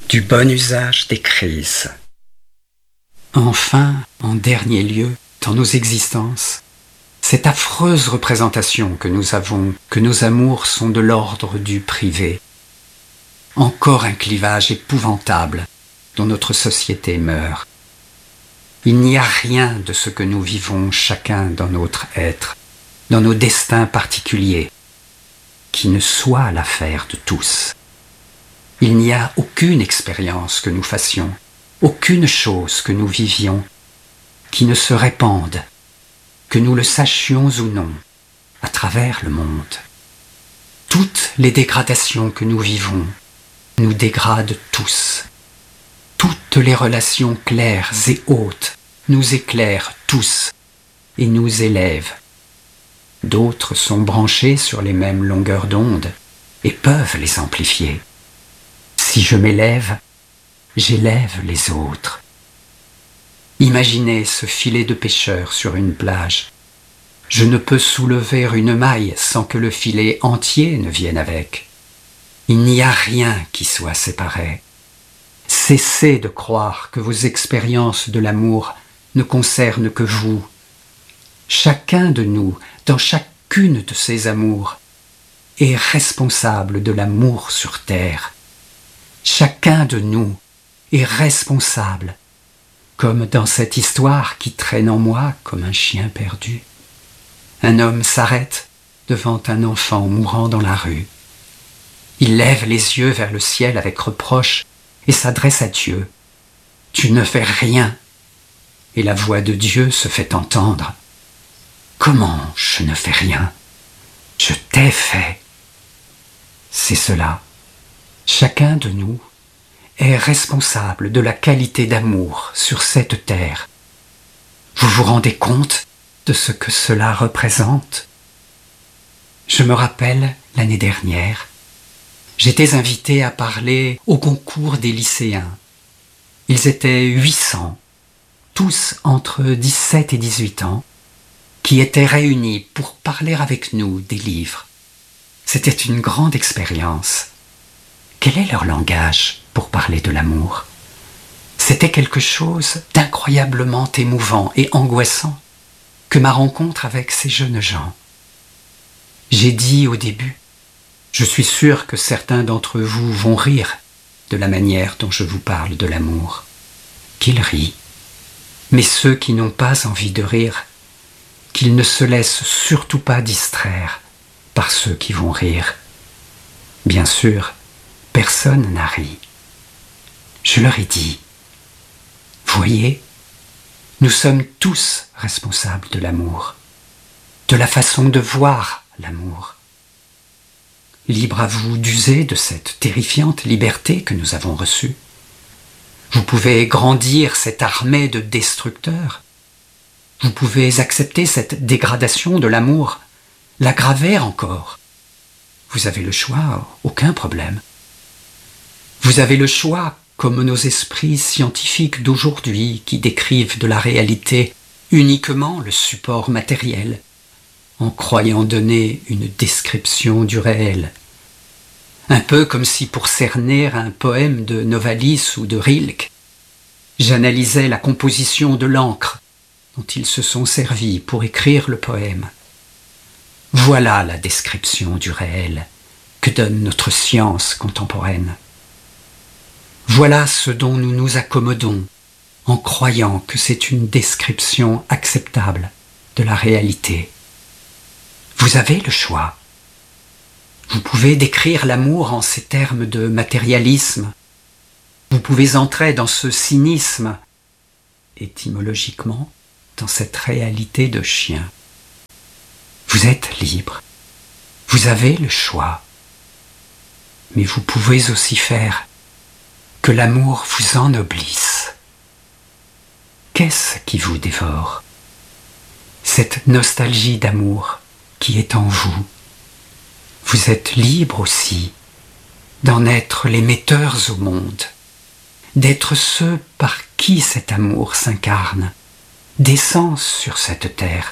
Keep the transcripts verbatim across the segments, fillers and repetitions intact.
du bon usage des crises. Enfin, en dernier lieu, dans nos existences, cette affreuse représentation que nous avons, que nos amours sont de l'ordre du privé. Encore un clivage épouvantable dont notre société meurt. Il n'y a rien de ce que nous vivons chacun dans notre être, dans nos destins particuliers, qui ne soit l'affaire de tous. Il n'y a aucune expérience que nous fassions, aucune chose que nous vivions, qui ne se répande, que nous le sachions ou non, à travers le monde. Toutes les dégradations que nous vivons nous dégradent tous. Toutes les relations claires et hautes nous éclairent tous et nous élèvent. D'autres sont branchés sur les mêmes longueurs d'onde et peuvent les amplifier. Si je m'élève, j'élève les autres. Imaginez ce filet de pêcheurs sur une plage. Je ne peux soulever une maille sans que le filet entier ne vienne avec. Il n'y a rien qui soit séparé. Cessez de croire que vos expériences de l'amour ne concernent que vous. Chacun de nous, dans chacune de ces amours, est responsable de l'amour sur terre. Chacun de nous est responsable, comme dans cette histoire qui traîne en moi comme un chien perdu. Un homme s'arrête devant un enfant mourant dans la rue. Il lève les yeux vers le ciel avec reproche et s'adresse à Dieu. « Tu ne fais rien !» Et la voix de Dieu se fait entendre. « Comment je ne fais rien ? Je t'ai fait !» C'est cela. Chacun de nous est responsable de la qualité d'amour sur cette terre. Vous vous rendez compte de ce que cela représente ? Je me rappelle l'année dernière, j'étais invité à parler au concours des lycéens. Ils étaient huit cents, tous entre dix-sept et dix-huit ans, qui étaient réunis pour parler avec nous des livres. C'était une grande expérience. Quel est leur langage pour parler de l'amour ? C'était quelque chose d'incroyablement émouvant et angoissant que ma rencontre avec ces jeunes gens. J'ai dit au début, je suis sûr que certains d'entre vous vont rire de la manière dont je vous parle de l'amour. Qu'ils rient. Mais ceux qui n'ont pas envie de rire, qu'ils ne se laissent surtout pas distraire par ceux qui vont rire. Bien sûr, personne n'a ri. Je leur ai dit, voyez, nous sommes tous responsables de l'amour, de la façon de voir l'amour. Libre à vous d'user de cette terrifiante liberté que nous avons reçue. Vous pouvez grandir cette armée de destructeurs. Vous pouvez accepter cette dégradation de l'amour, l'aggraver encore. Vous avez le choix, aucun problème. Vous avez le choix, comme nos esprits scientifiques d'aujourd'hui qui décrivent de la réalité uniquement le support matériel, en croyant donner une description du réel. Un peu comme si pour cerner un poème de Novalis ou de Rilke, j'analysais la composition de l'encre dont ils se sont servis pour écrire le poème. Voilà la description du réel que donne notre science contemporaine. Voilà ce dont nous nous accommodons en croyant que c'est une description acceptable de la réalité. Vous avez le choix. Vous pouvez décrire l'amour en ces termes de matérialisme. Vous pouvez entrer dans ce cynisme, étymologiquement, dans cette réalité de chien. Vous êtes libre. Vous avez le choix. Mais vous pouvez aussi faire que l'amour vous ennoblisse. Qu'est-ce qui vous dévore ? Cette nostalgie d'amour qui est en vous. Vous êtes libre aussi d'en être les metteurs au monde, d'être ceux par qui cet amour s'incarne, d'essence sur cette terre.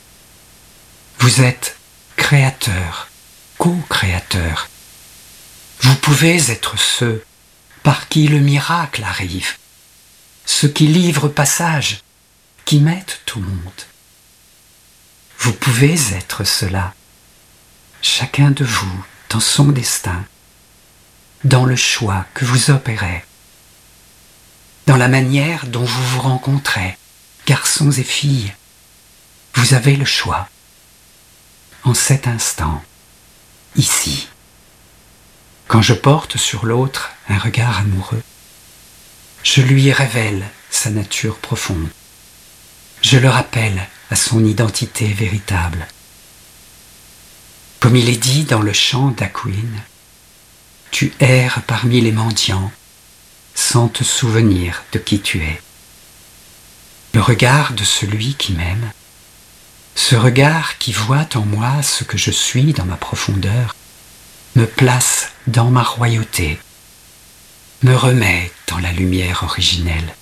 Vous êtes créateur, co-créateur. Vous pouvez être ceux par qui le miracle arrive, ceux qui livrent passage, qui mettent au monde. Vous pouvez être cela, chacun de vous dans son destin, dans le choix que vous opérez, dans la manière dont vous vous rencontrez, garçons et filles. Vous avez le choix. En cet instant, ici, quand je porte sur l'autre un regard amoureux, je lui révèle sa nature profonde. Je le rappelle à son identité véritable. Comme il est dit dans le chant d'Aquin, tu erres parmi les mendiants sans te souvenir de qui tu es. Le regard de celui qui m'aime, ce regard qui voit en moi ce que je suis dans ma profondeur, me place dans ma royauté, me remet dans la lumière originelle.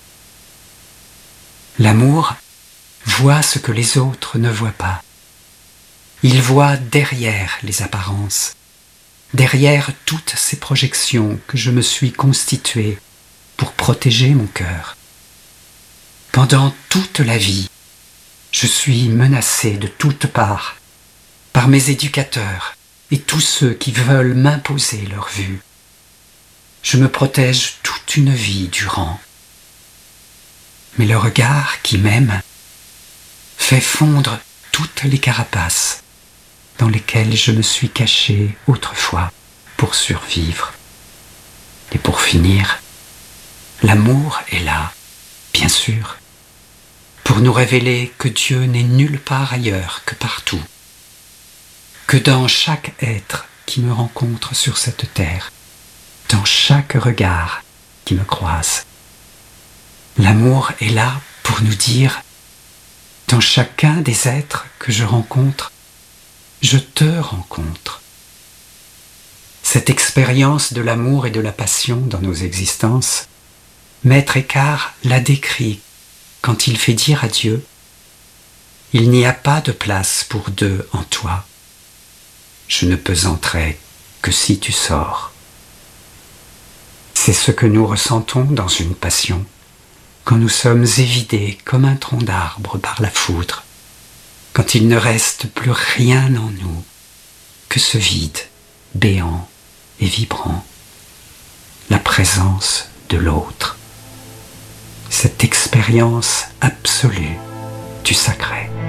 L'amour voit ce que les autres ne voient pas. Il voit derrière les apparences, derrière toutes ces projections que je me suis constituées pour protéger mon cœur. Pendant toute la vie, je suis menacé de toutes parts par mes éducateurs et tous ceux qui veulent m'imposer leur vue. Je me protège toute une vie durant. Mais le regard qui m'aime fait fondre toutes les carapaces dans lesquelles je me suis caché autrefois pour survivre. Et pour finir, l'amour est là, bien sûr, pour nous révéler que Dieu n'est nulle part ailleurs que partout, que dans chaque être qui me rencontre sur cette terre, dans chaque regard qui me croise. L'amour est là pour nous dire, dans chacun des êtres que je rencontre, je te rencontre. Cette expérience de l'amour et de la passion dans nos existences, Maître Eckhart l'a décrit quand il fait dire à Dieu « Il n'y a pas de place pour deux en toi. Je ne peux entrer que si tu sors. » C'est ce que nous ressentons dans une passion, quand nous sommes évidés comme un tronc d'arbre par la foudre, quand il ne reste plus rien en nous que ce vide béant et vibrant, la présence de l'autre, cette expérience absolue du sacré.